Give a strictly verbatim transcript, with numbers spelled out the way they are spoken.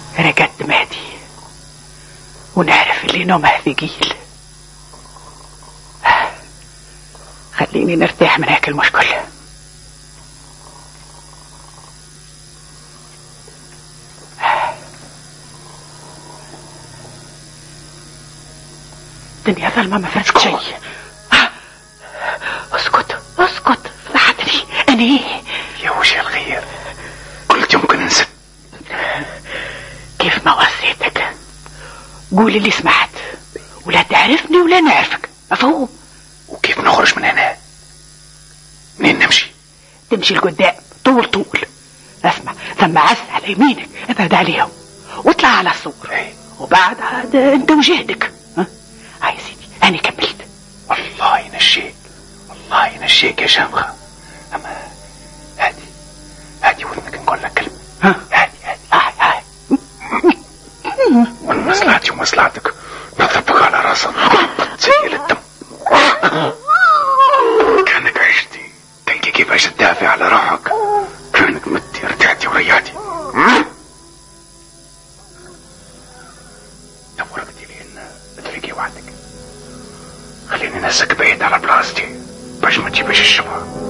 رقدت مهدي ونعرف اللي نومه ثقيل. خليني نرتاح من هيك المشكل. الدنيا ظلمة ما فرجت شيء. اسكت اسكت فضحتني. انا يا وش الغير قلت يمكن نسد. كيف ما وصيتك قول اللي سمعت ولا تعرفني ولا نعرفك. مفهوم؟ وكيف نخرج من هنا؟ منين نمشي؟ تمشي لقدام طول طول. اسمع ثم عز على يمينك ابعد عليهم واطلع على السور. ايه. وبعد هاد انت وجهدك. ها هاي سيدي انا كملت. الله ينشيك الله ينشيك يا شامخة. اما هادي هادي ودنك نقول لك كلمة. ها هادي هادي هاي هاي والمصلحتي ومصلحتك نضربك على راسك تسيل الدم. كانك عشتي تلقي كيفاش تدافع على روحك. كانك متي رجعتي وريعتي. دورقتي لي ان تفيقي وحدك. خليني نسك بعيد على بلاصتي باش ما تجيبش الشبهة.